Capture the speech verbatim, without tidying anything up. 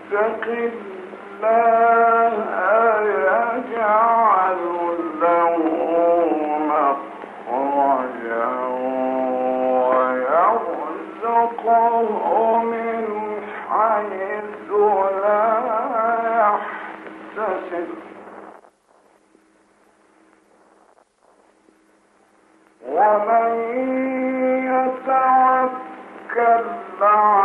يتق الله يجعل له مخرجا ويرزقه من حيث لا يحتسب ومن يتوكل